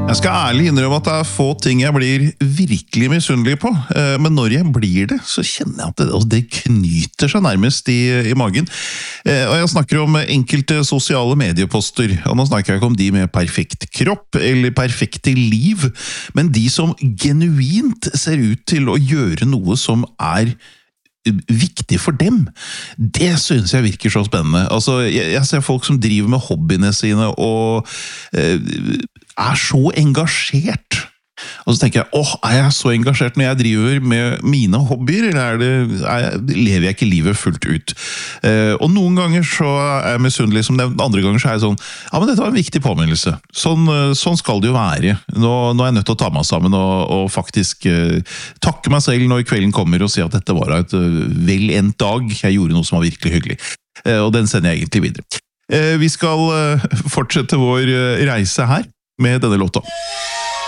Jeg skal ærlig innrømme at det få ting jeg blir virkelig misunnelig på, men når jeg blir det, så kjenner jeg at det knyter seg nærmest i magen. Og jeg snakker om enkelte sosiale medieposter, og nå snakker jeg ikke om de med perfekt kropp eller perfekte liv, men de som genuint ser ut til å gjøre noe som viktig for dem. Det synes jeg virker så spennende. Altså, jeg ser folk som driver med hobbyene sine og så engasjert. Og så tenker jeg, jeg så engasjert når jeg driver med mine hobbyer, eller lever jeg ikke livet fullt ut? Og noen ganger så jeg misunnelig som nevnt, andre ganger så jeg sånn, ja, men dette var en viktig påminnelse. Sånn skal det jo være. Nå er jeg nødt til å ta meg sammen og faktisk takke meg selv når kvelden kommer og si at dette var et vel endt dag. Jeg gjorde noe som var virkelig hyggelig. Og den sender jeg egentlig videre. Vi skal fortsette vår reise her med denne låta.